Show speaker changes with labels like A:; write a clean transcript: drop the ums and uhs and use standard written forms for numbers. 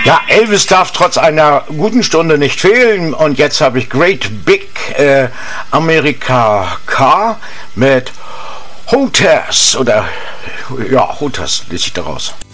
A: Ja, Elvis darf trotz einer guten Stunde nicht fehlen. Und jetzt habe ich Great Big America Car mit Hooters. Oder ja, Hooters lese ich daraus.